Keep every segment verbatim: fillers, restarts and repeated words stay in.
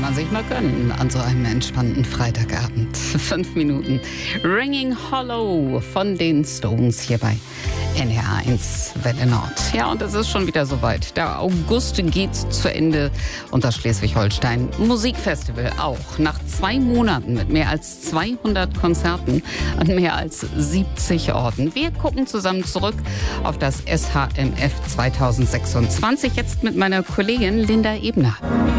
man sich mal gönnen an so einem entspannten Freitagabend. Fünf Minuten. Ringing Hollow von den Stones hier bei N R eins Welle Nord. Ja, und es ist schon wieder soweit. Der August geht zu Ende und das Schleswig-Holstein Musikfestival auch. Nach zwei Monaten mit mehr als zweihundert Konzerten an mehr als siebzig Orten. Wir gucken zusammen zurück auf das S H M F zweitausendsechsundzwanzig. Jetzt mit meiner Kollegin Linda Ebner.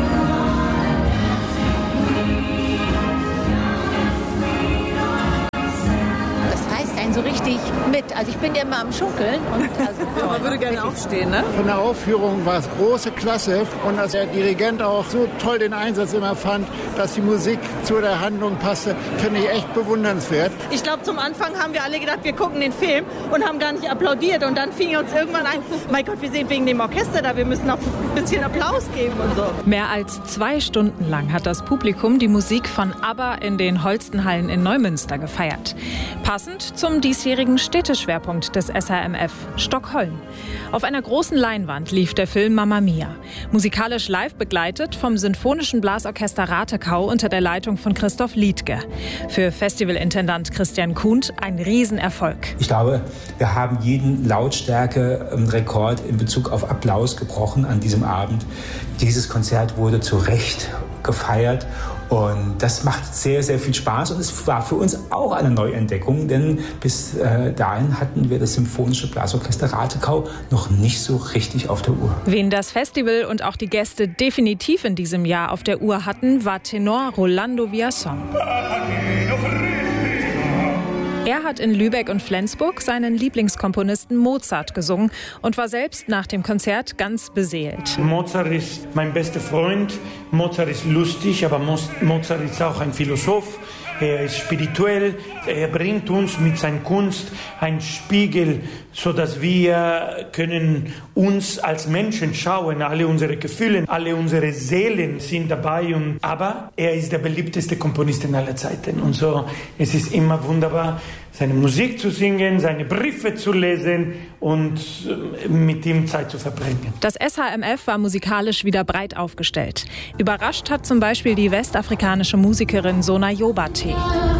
So richtig mit. Also ich bin ja immer am Schunkeln. Und also man würde gerne aufstehen, ne? Von der Aufführung war es große Klasse und dass der Dirigent auch so toll den Einsatz immer fand, dass die Musik zu der Handlung passte, finde ich echt bewundernswert. Ich glaube, zum Anfang haben wir alle gedacht, wir gucken den Film und haben gar nicht applaudiert und dann fing uns irgendwann ein, mein Gott, wir sind wegen dem Orchester da, wir müssen auch ein bisschen Applaus geben und so. Mehr als zwei Stunden lang hat das Publikum die Musik von ABBA in den Holstenhallen in Neumünster gefeiert. Passend zum diesjährigen Städteschwerpunkt des S H M F, Stockholm. Auf einer großen Leinwand lief der Film Mamma Mia. Musikalisch live begleitet vom Sinfonischen Blasorchester Ratekau unter der Leitung von Christoph Liedtke. Für Festivalintendant Christian Kuhnt ein Riesenerfolg. Ich glaube, wir haben jeden Lautstärke-Rekord in Bezug auf Applaus gebrochen an diesem Abend. Dieses Konzert wurde zu Recht gefeiert. Und das macht sehr, sehr viel Spaß. Und es war für uns auch eine Neuentdeckung, denn bis äh, dahin hatten wir das Symphonische Blasorchester Ratekau noch nicht so richtig auf der Uhr. Wen das Festival und auch die Gäste definitiv in diesem Jahr auf der Uhr hatten, war Tenor Rolando Villazón. Er hat in Lübeck und Flensburg seinen Lieblingskomponisten Mozart gesungen und war selbst nach dem Konzert ganz beseelt. Mozart ist mein bester Freund. Mozart ist lustig, aber Mozart ist auch ein Philosoph. Er ist spirituell. Er bringt uns mit seiner Kunst einen Spiegel, sodass wir können uns als Menschen schauen. Alle unsere Gefühle, alle unsere Seelen sind dabei. Und, aber er ist der beliebteste Komponist aller Zeiten. Und so, es ist immer wunderbar, seine Musik zu singen, seine Briefe zu lesen und mit ihm Zeit zu verbringen. Das S H M F war musikalisch wieder breit aufgestellt. Überrascht hat zum Beispiel die westafrikanische Musikerin Sona Jobate.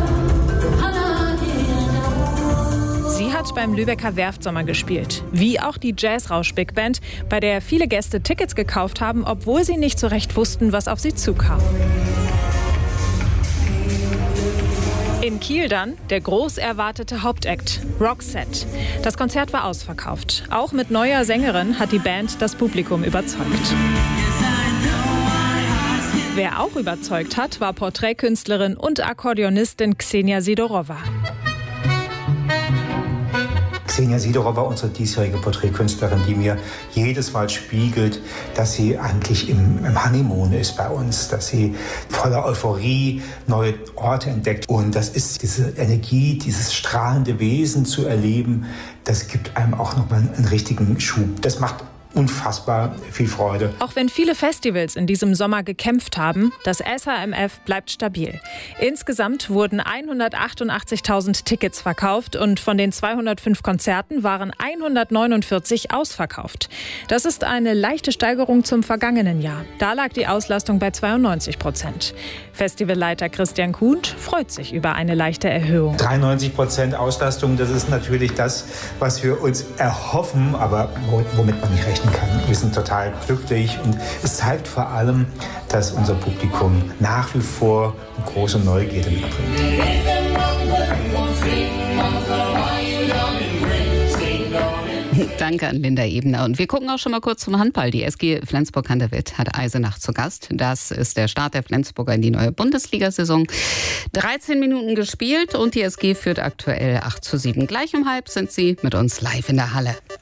Sie hat beim Lübecker Werftsommer gespielt, wie auch die Jazzrausch-Big Band, bei der viele Gäste Tickets gekauft haben, obwohl sie nicht so recht wussten, was auf sie zukam. In Kiel dann der groß erwartete Hauptakt, Roxette. Das Konzert war ausverkauft. Auch mit neuer Sängerin hat die Band das Publikum überzeugt. Wer auch überzeugt hat, war Porträtkünstlerin und Akkordeonistin Ksenia Sidorova. Ksenia Sidorova, unsere diesjährige Porträtkünstlerin, die mir jedes Mal spiegelt, dass sie eigentlich im, im Honeymoon ist bei uns, dass sie voller Euphorie neue Orte entdeckt. Und das ist diese Energie, dieses strahlende Wesen zu erleben, das gibt einem auch nochmal einen richtigen Schub. Das macht unfassbar viel Freude. Auch wenn viele Festivals in diesem Sommer gekämpft haben, das S H M F bleibt stabil. Insgesamt wurden hundertachtundachtzigtausend Tickets verkauft und von den zweihundertfünf Konzerten waren hundertneunundvierzig ausverkauft. Das ist eine leichte Steigerung zum vergangenen Jahr. Da lag die Auslastung bei zweiundneunzig Prozent. Festivalleiter Christian Kuhnt freut sich über eine leichte Erhöhung. dreiundneunzig Prozent Auslastung, das ist natürlich das, was wir uns erhoffen, aber womit man nicht rechnen kann. Wir sind total glücklich und es zeigt vor allem, dass unser Publikum nach wie vor eine große Neugierde mitbringt. Danke an Linda Ebner. Und wir gucken auch schon mal kurz zum Handball. Die S G Flensburg-Handewitt hat Eisenach zu Gast. Das ist der Start der Flensburger in die neue Bundesliga-Saison. dreizehn Minuten gespielt und die S G führt aktuell acht zu sieben. Gleich um halb sind sie mit uns live in der Halle.